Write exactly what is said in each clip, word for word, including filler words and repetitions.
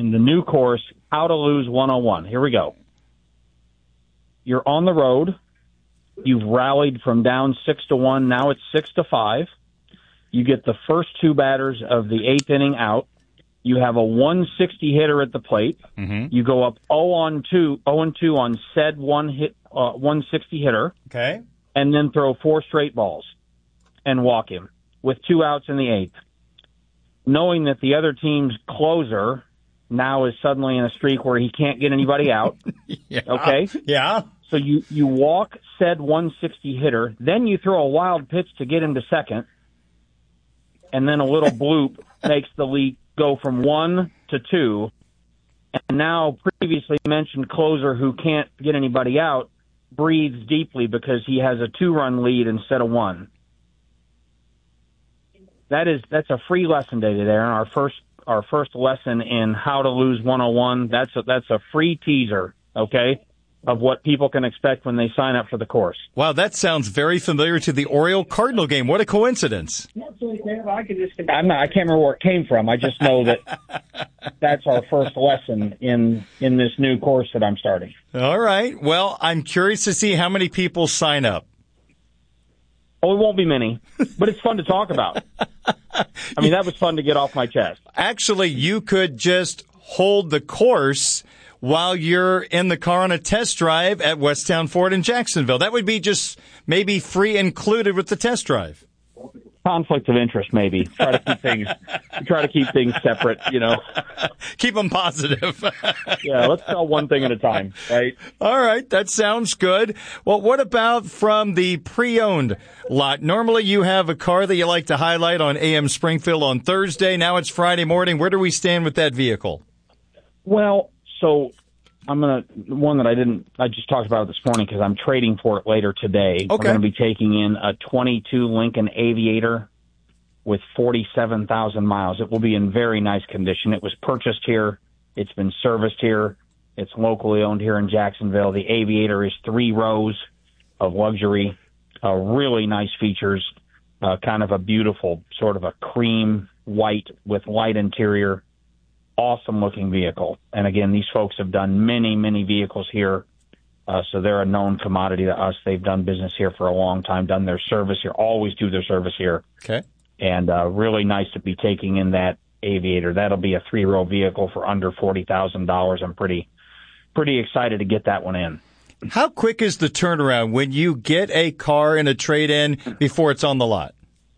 in the new course, How to Lose one oh one. Here we go. You're on the road. You've rallied from down six to one. Now it's six to five. You get the first two batters of the eighth inning out. You have a one sixty hitter at the plate. Mm-hmm. You go up oh on two, oh and two on said one hit, uh, one sixty hitter. Okay. And then throw four straight balls and walk him with two outs in the eighth. Knowing that the other team's closer now is suddenly in a streak where he can't get anybody out. yeah. Okay? Yeah. So you, you walk said one sixty hitter, then you throw a wild pitch to get him to second, and then a little bloop makes the lead go from one to two. And now previously mentioned closer who can't get anybody out breathes deeply because he has a two-run lead instead of one. That is that's a free lesson day today, Aaron. Our first our first lesson in How to Lose one oh one. That's a, that's a free teaser, okay, of what people can expect when they sign up for the course. Wow, that sounds very familiar to the Oriole Cardinal game. What a coincidence. I'm not, I can't remember where it came from. I just know that that's our first lesson in in this new course that I'm starting. All right. Well, I'm curious to see how many people sign up. Oh, it won't be many, but it's fun to talk about. I mean, that was fun to get off my chest. Actually, you could just hold the course while you're in the car on a test drive at Westtown Ford in Jacksonville. That would be just maybe free included with the test drive. Conflict of interest, maybe. Try to keep things, try to keep things separate, you know. Keep them positive. Yeah, let's sell one thing at a time, right? All right, that sounds good. Well, what about from the pre-owned lot? Normally you have a car that you like to highlight on A M Springfield on Thursday. Now it's Friday morning. Where do we stand with that vehicle? Well, so I'm going to, one that I didn't, I just talked about it this morning because I'm trading for it later today. Okay. We're going to be taking in a twenty-two Lincoln Aviator with forty-seven thousand miles. It will be in very nice condition. It was purchased here. It's been serviced here. It's locally owned here in Jacksonville. The Aviator is three rows of luxury, uh, really nice features, uh, kind of a beautiful sort of a cream white with light interior. Awesome looking vehicle. And again, these folks have done many, many vehicles here. Uh, so they're a known commodity to us. They've done business here for a long time, done their service here, always do their service here. Okay. And uh, really nice to be taking in that Aviator. That'll be a three-row vehicle for under forty thousand dollars. I'm pretty, pretty excited to get that one in. How quick is the turnaround when you get a car in a trade-in before it's on the lot?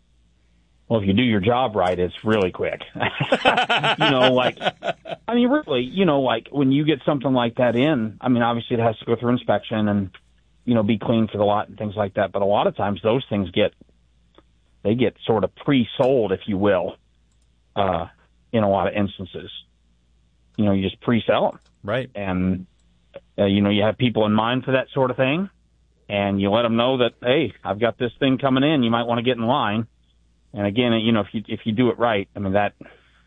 Well, if you do your job right, it's really quick. You know, like, I mean, really, you know, like when you get something like that in, I mean, obviously it has to go through inspection and, you know, be clean for the lot and things like that. But a lot of times those things get, they get sort of pre-sold, if you will, uh, in a lot of instances. You know, you just pre-sell them. Right. And, uh, you know, you have people in mind for that sort of thing. And you let them know that, hey, I've got this thing coming in. You might want to get in line. And again, you know, if you if you do it right, I mean, that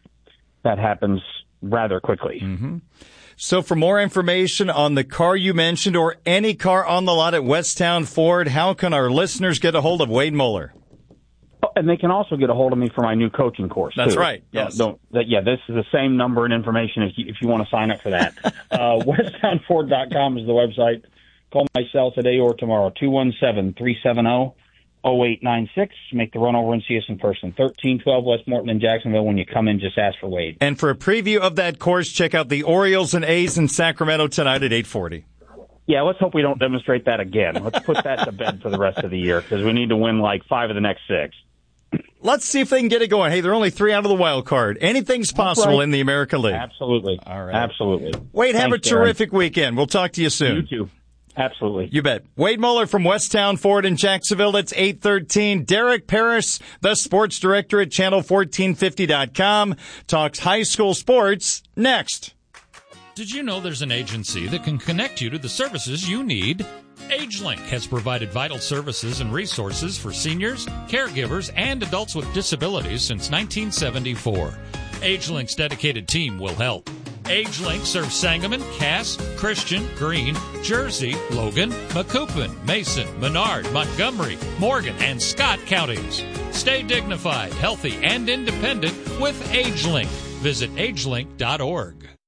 that happens rather quickly. Mm-hmm. So for more information on the car you mentioned or any car on the lot at Westtown Ford, how can our listeners get a hold of Wade Moeller? Oh, and they can also get a hold of me for my new coaching course. That's too. right. Yes. Don't, don't, that, yeah, this is the same number and information if you, if you want to sign up for that. uh, Westtown Ford dot com is the website. Call my cell today or tomorrow, two one seven, three seven zero, oh eight nine six. Make the run over and see us in person. thirteen twelve West Morton in Jacksonville. When you come in, just ask for Wade. And for a preview of that course, check out the Orioles and A's in Sacramento tonight at eight forty. Yeah, let's hope we don't demonstrate that again. Let's put that to bed for the rest of the year because we need to win like five of the next six. Let's see if they can get it going. Hey, they're only three out of the wild card. Anything's possible right. in the American League. Absolutely. All right. Absolutely. Wade, have Thanks, a terrific Darren. weekend. We'll talk to you soon. You too. Absolutely. You bet. Wade Moeller from Westtown Ford in Jacksonville. It's eight thirteen. Derek Paris, the sports director at channel fourteen fifty dot com, talks high school sports next. Did you know there's an agency that can connect you to the services you need? AgeLink has provided vital services and resources for seniors, caregivers, and adults with disabilities since nineteen seventy-four. AgeLink's dedicated team will help. AgeLink serves Sangamon, Cass, Christian, Greene, Jersey, Logan, Macoupin, Mason, Menard, Montgomery, Morgan, and Scott counties. Stay dignified, healthy, and independent with AgeLink. Visit agelink dot org.